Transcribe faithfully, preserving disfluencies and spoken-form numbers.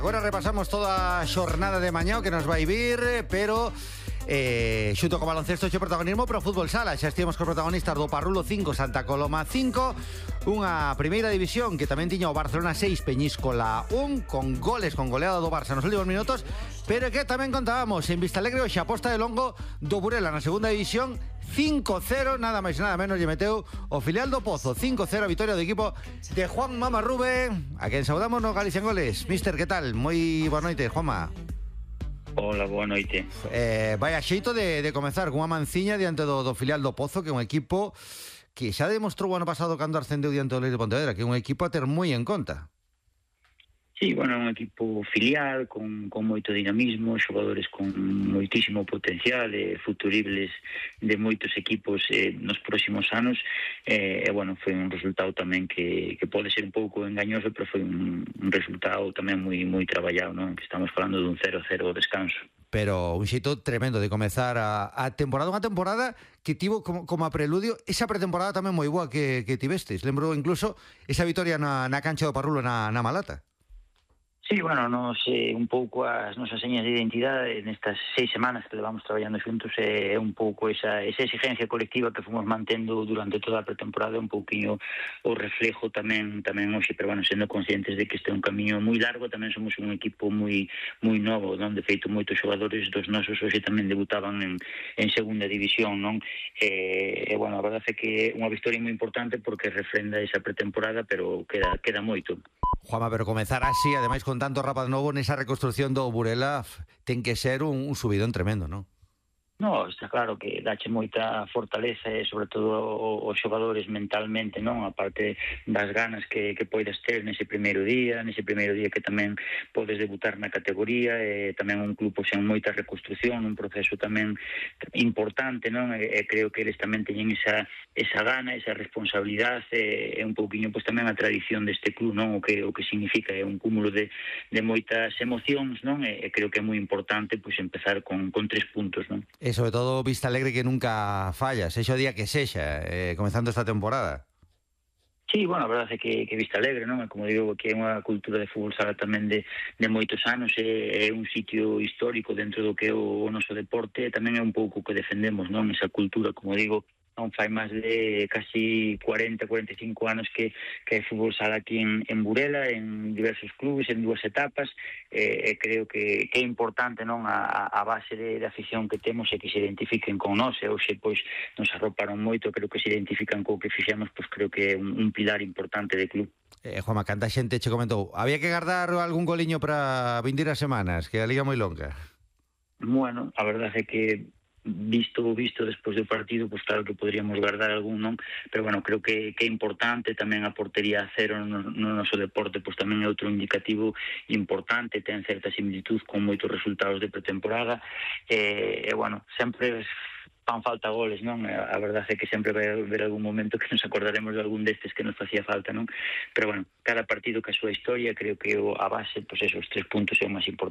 Agora repasamos toda a xornada de mañá o que nos vai vir, pero eh, xuto co baloncesto xe protagonismo, pero o fútbol sala xa estivemos cos protagonistas do Parrulo cinco, Santa Coloma cinco, unha primeira división que tamén tiña o Barcelona seis, Peñíscola un, con goles, con goleada do Barça nos últimos minutos, pero que tamén contábamos en Vistalegre hoxe a posta de longo do Burela na segunda división, cinco cero, nada máis nada menos lle meteu o filial do Pozo, cinco cero a vitória do equipo de Juan Mama Rube, a quen saudamos no Galicia en Goles. Mister, que tal? Moi boa noite, Juanma. Hola, boa noite. Eh, vai a xeito de, de comezar cunha manciña diante do, do filial do Pozo, que é un equipo que xa demostrou o ano pasado cando ascendeu diante do Leire de Pontevedra, que é un equipo a ter moi en conta. Sí, bueno, un equipo filial con, con moito dinamismo, xogadores con moitísimo potencial, eh, futuribles de moitos equipos eh, nos próximos anos, e eh, bueno, foi un resultado tamén que, que pode ser un pouco engañoso, pero foi un, un resultado tamén moi moi traballado, non? Que estamos falando dun cero cero descanso. Pero un xeito tremendo de comezar a, a temporada, unha temporada que tivo como, como a preludio esa pretemporada tamén moi boa que, que tivestes. Lembro incluso esa vitoria na, na cancha do Parrulo na, na Malata. Sí, bueno, nos eh, un pouco as nosas señas de identidade nestas seis semanas que levamos traballando xuntos é eh, un pouco esa, esa exigencia colectiva que fomos mantendo durante toda a pretemporada, un pouquinho o reflejo tamén tamén hoxe, pero bueno, sendo conscientes de que este é un camiño moi largo, tamén somos un equipo moi moi novo, non? De feito, moitos xogadores dos nosos hoxe tamén debutaban en, en segunda división, non? E, e bueno, a verdade é que é unha victoria moi importante porque refrenda esa pretemporada, pero queda, queda moito. Juanma, pero comezar así, ademais con tanto rapaz novo nesa reconstrucción do Burela, ten que ser un, un subidón tremendo, non? No, está claro que dache moita fortaleza e sobre todo os xogadores mentalmente, non? A parte das ganas que, que poidas ter nese primeiro día, nese primeiro día que tamén podes debutar na categoría, e tamén un club sen moita reconstrucción, un proceso tamén importante, non? E, e creo que eles tamén teñen esa, esa gana, esa responsabilidade e, e un pouquiño pois tamén a tradición deste club, non? O que o que significa é un cúmulo de, de moitas emocións, non? E, e creo que é moi importante pois empezar con, con tres puntos, non? E sobre todo Vistalegre que nunca falla, sexa o día que sexa, eh, comezando esta temporada. Sí, bueno, a verdade é que, que Vistalegre, non? Como digo, que é unha cultura de fútbol sala tamén de, de moitos anos, é, é un sitio histórico dentro do que é o, o noso deporte, e tamén é un pouco que defendemos, non? Esa cultura, como digo, non fai máis de casi cuarenta, cuarenta e cinco anos que, que hai fútbol sala aquí en, en Burela, en diversos clubes, en dúas etapas, e, e creo que, que é importante, non? A, a base de, de afición que temos e que se identifiquen con nós, e hoxe pois nos arroparon moito, creo que se identifican co que fixemos, pois creo que é un, un pilar importante de club. Eh, Juanma, canta xente che comentou, había que guardar algún goliño para vindeiras semanas, que a liga moi longa. Bueno, a verdade é que visto visto despois do partido, pois claro que poderíamos guardar algún, non? Pero bueno, creo que, que é importante tamén a portería a cero no, no noso deporte, pois tamén é outro indicativo importante, ten certa similitud con moitos resultados de pretemporada, e, e bueno, sempre fan falta goles, non? A verdade é que sempre vai haber algún momento que nos acordaremos de algún destes que nos facía falta, non? Pero bueno, cada partido que a súa historia, creo que a base, pois esos tres puntos é o máis importante.